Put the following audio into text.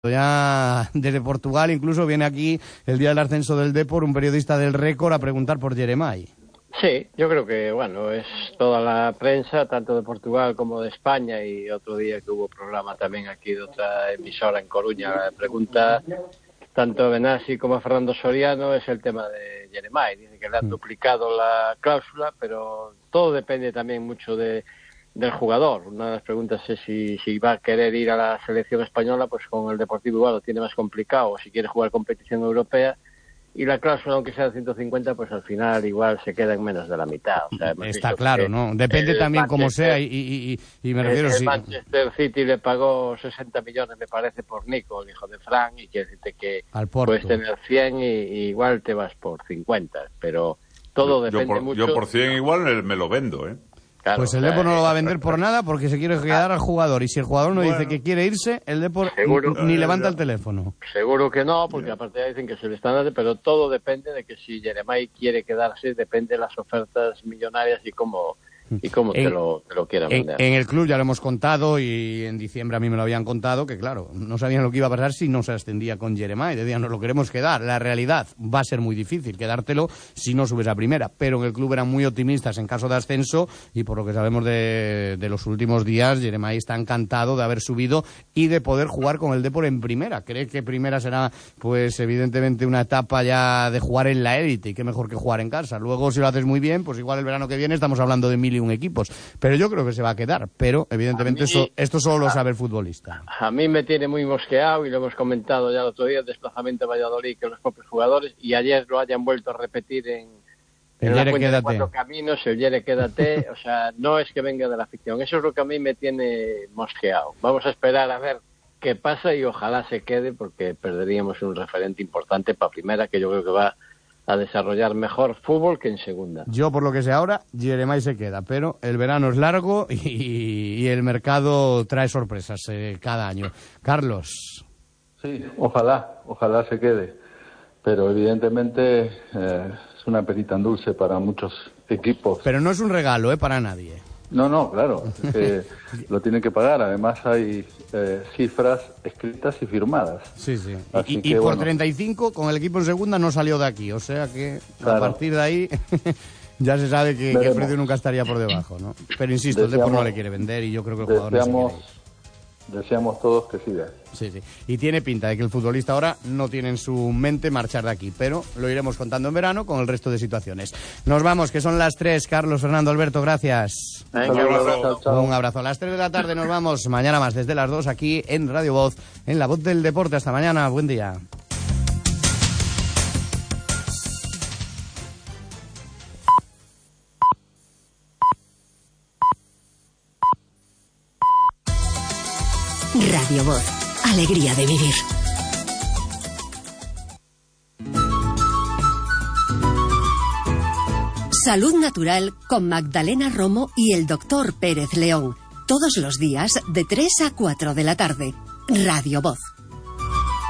Ya desde Portugal incluso viene aquí el día del ascenso del Depor un periodista del Récord a preguntar por Jeremai. Sí, yo creo que, bueno, es toda la prensa, tanto de Portugal como de España, y otro día que hubo programa también aquí de otra emisora en Coruña, la pregunta tanto a Benassi como a Fernando Soriano es el tema de Jeremai. Dice que le han duplicado la cláusula, pero todo depende también mucho del jugador. Una de las preguntas es si va a querer ir a la selección española, pues con el Deportivo igual lo tiene más complicado, o si quiere jugar competición europea, y la cláusula, aunque sea de 150, pues al final igual se queda en menos de la mitad. O sea, está claro, ¿no? Depende también cómo sea y me refiero... El Manchester City le pagó 60 millones, me parece, por Nico, el hijo de Fran, y quiere decirte que puedes tener 100 y igual te vas por 50, pero todo depende mucho... Yo por 100 igual me lo vendo, ¿eh? Claro, pues el Depor no lo va a vender por nada porque se quiere quedar al jugador, y si el jugador no dice que quiere irse, el Depor ni levanta el teléfono. Seguro que no, porque aparte ya dicen que se le están dando, pero todo depende de que si Jeremai quiere quedarse, depende de las ofertas millonarias y cómo te lo quieran vender. En el club ya lo hemos contado, y en diciembre a mí me lo habían contado, que claro, no sabían lo que iba a pasar si no se ascendía con Jeremai. Decían, nos lo queremos quedar. La realidad, va a ser muy difícil quedártelo si no subes a primera, pero en el club eran muy optimistas en caso de ascenso, y por lo que sabemos de los últimos días, Jeremai está encantado de haber subido y de poder jugar con el Depor en primera. Cree que primera será, pues evidentemente, una etapa ya de jugar en la élite, y qué mejor que jugar en casa. Luego, si lo haces muy bien, pues igual el verano que viene estamos hablando de 1001 equipos, pero yo creo que se va a quedar, pero evidentemente esto solo lo sabe el futbolista. A mí me tiene muy mosqueado, y lo hemos comentado ya el otro día, el desplazamiento a Valladolid, que los propios jugadores, y ayer lo hayan vuelto a repetir en la Fuente de Cuatro Caminos, el Yere quédate, o sea, no es que venga de la ficción, eso es lo que a mí me tiene mosqueado. Vamos a esperar a ver qué pasa, y ojalá se quede, porque perderíamos un referente importante para primera, que yo creo que va a desarrollar mejor fútbol que en segunda. Yo, por lo que sé ahora, Jeremai se queda, pero el verano es largo y el mercado trae sorpresas cada año. Carlos. Sí, ojalá se quede, pero evidentemente es una perita en dulce para muchos equipos. Pero no es un regalo, para nadie. No, claro, es que lo tienen que pagar. Además hay cifras escritas y firmadas. Sí. Y por 35 con el equipo en segunda no salió de aquí, o sea que claro, a partir de ahí ya se sabe que el precio nunca estaría por debajo, ¿no? Pero insisto, el Depor no le quiere vender, y yo creo que el jugador no se quiere ir. Deseamos todos que siga. Sí. Y tiene pinta de que el futbolista ahora no tiene en su mente marchar de aquí, pero lo iremos contando en verano con el resto de situaciones. Nos vamos, que son las 3. Carlos, Fernando, Alberto, gracias. Un abrazo. A las 3 de la tarde nos vamos. Mañana más, desde las 2, aquí en Radio Voz, en La Voz del Deporte. Hasta mañana. Buen día. Radio Voz, alegría de vivir. Salud Natural con Magdalena Romo y el Dr. Pérez León. Todos los días de 3 a 4 de la tarde. Radio Voz.